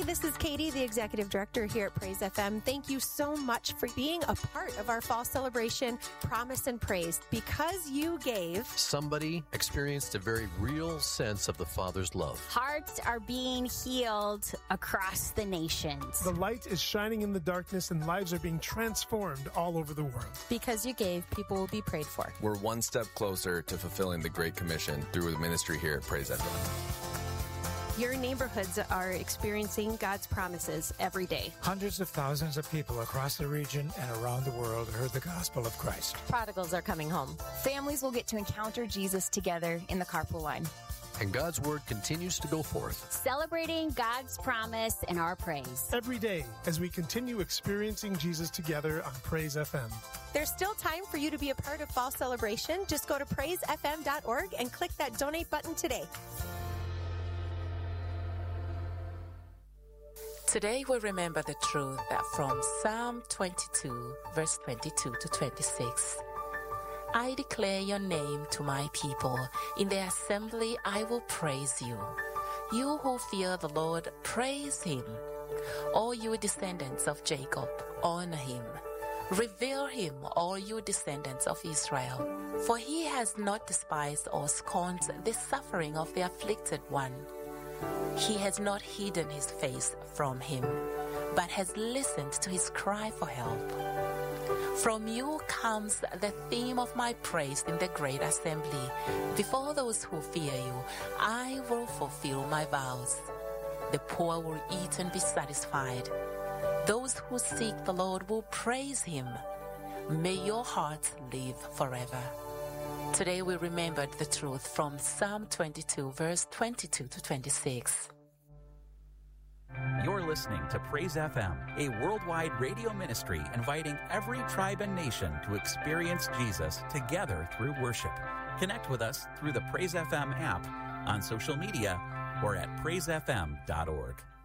this is Katie, the Executive Director here at Praise FM. Thank you so much for being a part of our fall celebration, Promise and Praise. Because you gave, somebody experienced a very real sense of the Father's love. Hearts are being healed across the nations. The light is shining in the darkness and lives are being transformed all over the world. Because you gave, people will be prayed for. We're one step closer to fulfilling the Great Commission through the ministry here at Praise FM. Your neighborhoods are experiencing God's promises every day. Hundreds of thousands of people across the region and around the world heard the gospel of Christ. Prodigals are coming home. Families will get to encounter Jesus together in the carpool line. And God's word continues to go forth. Celebrating God's promise and our praise. Every day as we continue experiencing Jesus together on Praise FM. There's still time for you to be a part of fall celebration. Just go to praisefm.org and click that donate button today. Today we remember the truth that from Psalm 22, verse 22 to 26. I declare your name to my people. In the assembly I will praise you. You who fear the Lord, praise him. All you descendants of Jacob, honor him. Revere him, all you descendants of Israel. For he has not despised or scorned the suffering of the afflicted one. He has not hidden his face from him, but has listened to his cry for help. From you comes the theme of my praise in the great assembly. Before those who fear you, I will fulfill my vows. The poor will eat and be satisfied. Those who seek the Lord will praise him. May your hearts live forever. Today we remembered the truth from Psalm 22, verse 22 to 26. You're listening to Praise FM, a worldwide radio ministry inviting every tribe and nation to experience Jesus together through worship. Connect with us through the Praise FM app, on social media, or at praisefm.org.